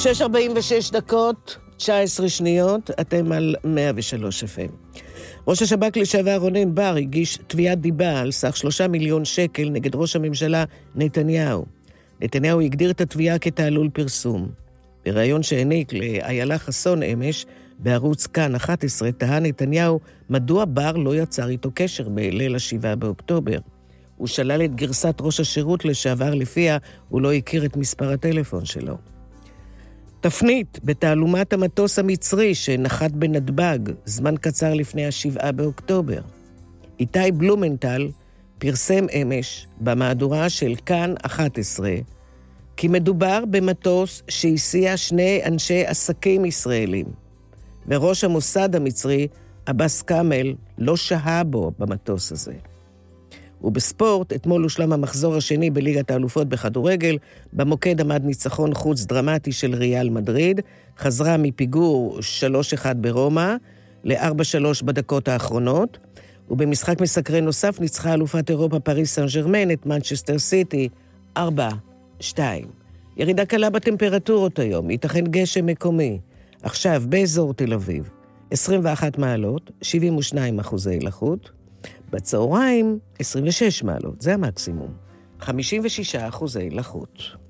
6:46, 19 שניות, אתם על 103 FM. ראש השב"כ לשעבר רונן בר הגיש תביעת דיבה על סך 3 מיליון שקל נגד ראש הממשלה נתניהו. נתניהו הגדיר את התביעה כתעלול פרסום. בריאיון שהעניק לאיילה חסון אמש בערוץ כאן 11 טען נתניהו מדוע בר לא יצר איתו קשר בליל 7 באוקטובר. הוא שלל את גרסת ראש השירות לשעבר לפיה הוא לא הכיר את מספר הטלפון שלו. תפנית בתעלומת המטוס המצרי שנחת בנתב"ג זמן קצר לפני 7 באוקטובר. איתי בלומנטל פרסם אמש במהדורה של כאן 11 כי מדובר במטוס שהסיע 2 אנשי עסקים ישראלים, וראש המוסד המצרי, אבאס קאמל, לא שהה בו במטוס הזה. ובספורט, אתמול הושלם המחזור השני בליגת האלופות בכדורגל, במוקד עמד ניצחון חוץ דרמטי של ריאל מדריד, חזרה מפיגור 3-1 ברומא, ל-4-3 בדקות האחרונות, ובמשחק מסקרן נוסף ניצחה אלופת אירופה פריס סן ז'רמן את מנצ'סטר סיטי 4-2. ירידה קלה בטמפרטורות היום, ייתכן גשם מקומי. עכשיו באזור תל אביב, 21 מעלות, 72% לחות, בצהריים 26 מעלות, זה המקסימום, 56% לחות.